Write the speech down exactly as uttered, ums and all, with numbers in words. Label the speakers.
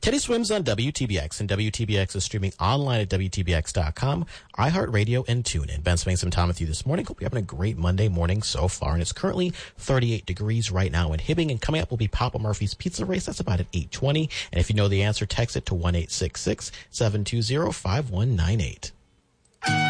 Speaker 1: Teddy swims on W T B X, and W T B X is streaming online at W T B X dot com, iHeartRadio, and TuneIn. Ben spending some time with you this morning. Hope you're having a great Monday morning so far. And it's currently thirty-eight degrees right now in Hibbing. And coming up will be Papa Murphy's Pizza Race. That's about at eight twenty. And if you know the answer, text it to one eight six six, seven two zero, five one nine eight.